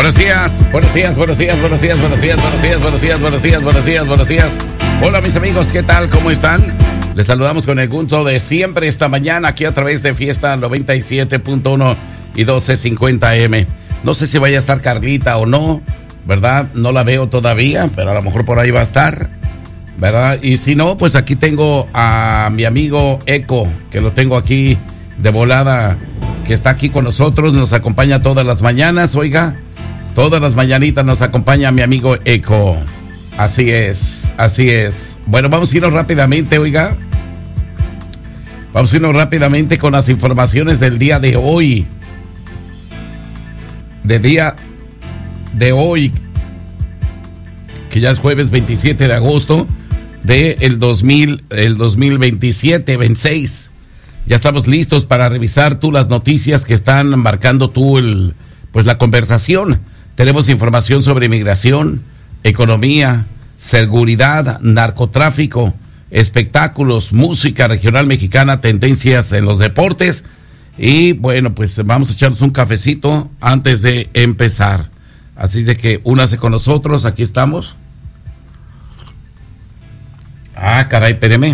Buenos días. Hola mis amigos, ¿qué tal? ¿Cómo están? Les saludamos con el gusto de siempre esta mañana aquí a través de Fiesta 97.1 y 1250M. No sé si vaya a estar Carlita o no, ¿verdad? No la veo todavía, pero a lo mejor por ahí va a estar, ¿verdad? Y si no, pues aquí tengo a mi amigo Eco, que lo tengo aquí de volada, que está aquí con nosotros, nos acompaña todas las mañanas, oiga, todas las mañanitas nos acompaña mi amigo Eco. Así es. Bueno, vamos a irnos rápidamente, oiga. Vamos a irnos rápidamente con las informaciones del día de hoy. Que ya es jueves 27 de agosto del 2027, 26. Ya estamos listos para revisar las noticias que están marcando la conversación. Tenemos información sobre inmigración, economía, seguridad, narcotráfico, espectáculos, música regional mexicana, tendencias en los deportes. Y bueno, pues vamos a echarnos un cafecito antes de empezar. Así de que únase con nosotros, aquí estamos. Ah, caray, espéreme.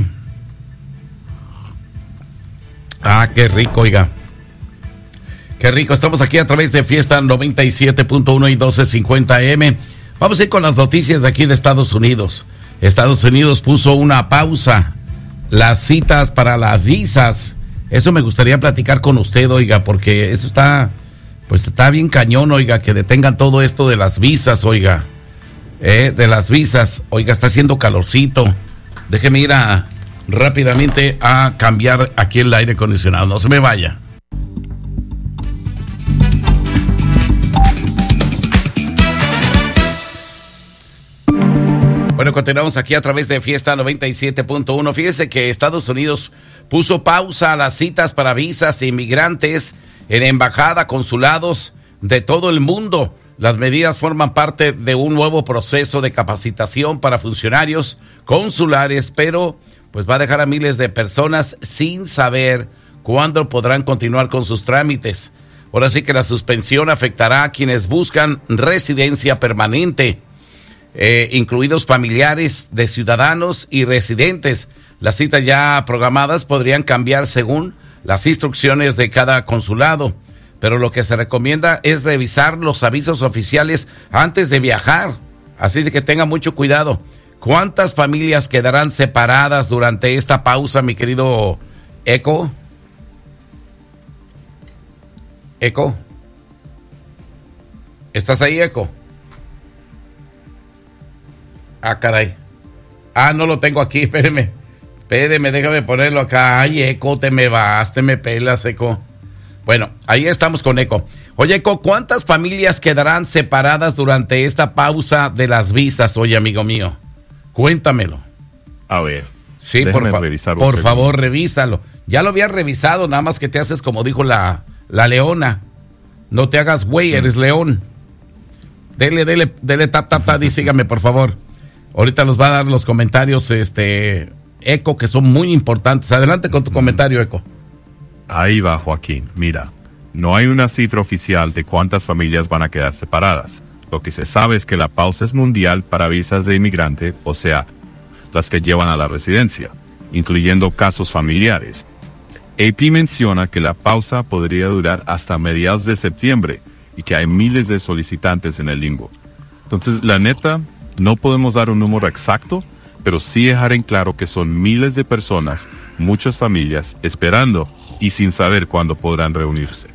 Ah, qué rico, oiga. Qué rico, estamos aquí a través de Fiesta 97.1 y 1250M. Vamos a ir con las noticias de aquí de Estados Unidos. Estados Unidos puso una pausa. Las citas para las visas. Eso me gustaría platicar con usted, oiga, porque eso está bien cañón, oiga, que detengan todo esto de las visas, oiga. De las visas, oiga, está haciendo calorcito. Déjeme ir rápidamente a cambiar aquí el aire acondicionado, no se me vaya. Bueno, continuamos aquí a través de Fiesta 97.1. Fíjese que Estados Unidos puso pausa a las citas para visas e inmigrantes en embajada, consulados de todo el mundo. Las medidas forman parte de un nuevo proceso de capacitación para funcionarios consulares, pero pues va a dejar a miles de personas sin saber cuándo podrán continuar con sus trámites. Ahora sí que la suspensión afectará a quienes buscan residencia permanente, incluidos familiares de ciudadanos y residentes. Las citas ya programadas podrían cambiar según las instrucciones de cada consulado, pero lo que se recomienda es revisar los avisos oficiales antes de viajar, así de que tenga mucho cuidado. ¿Cuántas familias quedarán separadas durante esta pausa, mi querido Eco? ¿Eco? ¿Estás ahí, Eco? Ah, caray. Ah, no lo tengo aquí, espéreme, déjame ponerlo acá. Ay, Eco, te me pelas, Eco. Bueno, ahí estamos con Eco. Oye, Eco, ¿cuántas familias quedarán separadas durante esta pausa de las visas, oye, amigo mío? Cuéntamelo. A ver. Sí, por favor, revísalo. Ya lo había revisado, nada más que te haces como dijo la leona. No te hagas güey, eres león. Dele tap, y sígame, por favor. Ahorita los va a dar los comentarios, Eco, que son muy importantes. Adelante con tu comentario, Eco. Ahí va, Joaquín. Mira, no hay una cifra oficial de cuántas familias van a quedar separadas. Lo que se sabe es que la pausa es mundial para visas de inmigrante, o sea, las que llevan a la residencia, incluyendo casos familiares. AP menciona que la pausa podría durar hasta mediados de septiembre y que hay miles de solicitantes en el limbo. Entonces, la neta, no podemos dar un número exacto, pero sí dejar en claro que son miles de personas, muchas familias, esperando y sin saber cuándo podrán reunirse.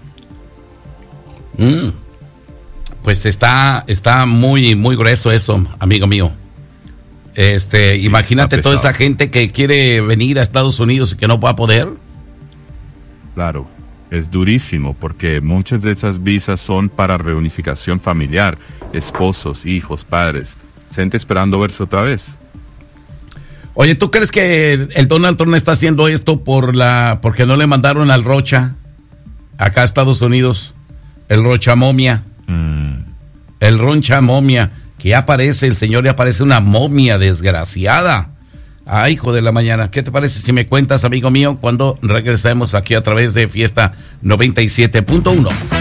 Pues está muy, muy grueso eso, amigo mío. Sí, imagínate toda esa gente que quiere venir a Estados Unidos y que no va a poder. Claro, es durísimo porque muchas de esas visas son para reunificación familiar, esposos, hijos, padres, gente esperando verse otra vez. Oye, ¿tú crees que el Donald Trump está haciendo esto porque no le mandaron al Rocha acá a Estados Unidos? El Rocha momia. El Roncha momia, que ya aparece, el señor ya parece una momia desgraciada. Ay, hijo de la mañana. ¿Qué te parece si me cuentas, amigo mío, cuando regresemos aquí a través de Fiesta 97.1?